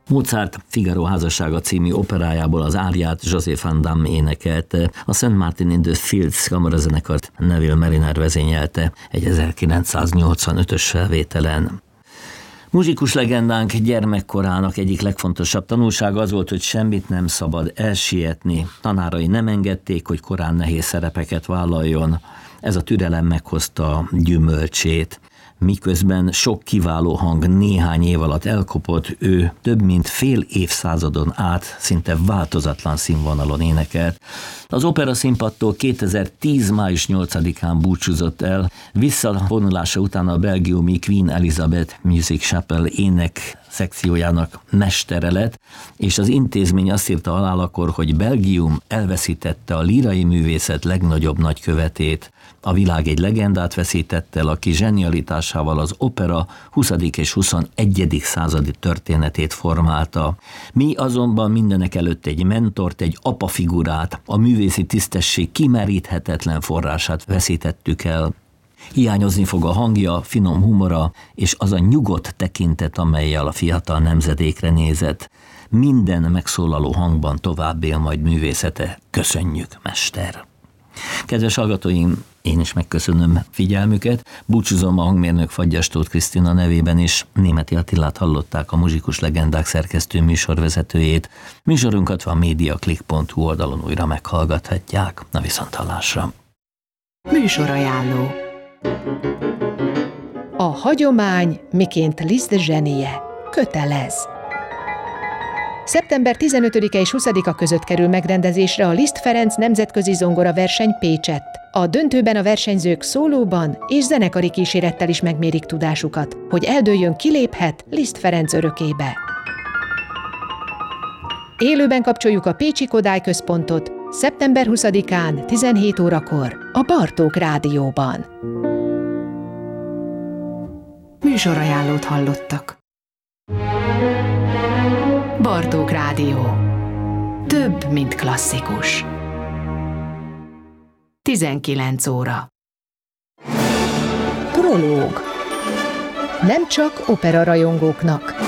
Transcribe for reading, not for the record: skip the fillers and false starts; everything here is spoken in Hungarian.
Mozart Figaro házassága című operájából az áriát José van Damme énekelte, a St. Martin in the Fields kamarazenekart Neville Mariner vezényelte egy 1985-ös felvételen. Muzsikus legendánk gyermekkorának egyik legfontosabb tanulsága az volt, hogy semmit nem szabad elsietni. Tanárai nem engedték, hogy korán nehéz szerepeket vállaljon. Ez a türelem meghozta a gyümölcsét. Miközben sok kiváló hang néhány év alatt elkopott, ő több mint fél évszázadon át szinte változatlan színvonalon énekelt. Az opera színpadtól 2010. május 8-án búcsúzott el, visszavonulása után a belgiumi Queen Elizabeth Music Chapel ének szekciójának mestere lett, és az intézmény azt írta halálakor, hogy Belgium elveszítette a lírai művészet legnagyobb nagykövetét. A világ egy legendát veszített el, aki zsenialitásával az opera 20. és 21. századi történetét formálta. Mi azonban mindenek előtt egy mentort, egy apafigurát, a művészi tisztesség kimeríthetetlen forrását veszítettük el. Hiányozni fog a hangja, finom humora, és az a nyugodt tekintet, amellyel a fiatal nemzedékre nézett. Minden megszólaló hangban tovább él majd művészete. Köszönjük, mester! Kedves hallgatóim, én is megköszönöm figyelmüket, búcsúzom a hangmérnök Fagyas Tóth Krisztina nevében is. Németi Attilát hallották, a Muzsikus Legendák szerkesztő műsorvezetőjét. Műsorunkat a mediaclick.hu oldalon újra meghallgathatják. Na viszonthallásra! Műsorajánló. A hagyomány, miként Liszt zsenie, kötelez. Szeptember 15-e és 20-a között kerül megrendezésre a Liszt Ferenc nemzetközi zongoraverseny Pécsett. A döntőben a versenyzők szólóban és zenekari kísérettel is megmérik tudásukat, hogy eldőljön, kiléphet Liszt Ferenc örökébe. Élőben kapcsoljuk a Pécsi Kodály Központot szeptember 20-án 17 órakor a Bartók Rádióban. Műsorajánlót hallottak. Bartók Rádió. Több, mint klasszikus. 19 óra. Prológ. Nem csak opera rajongóknak.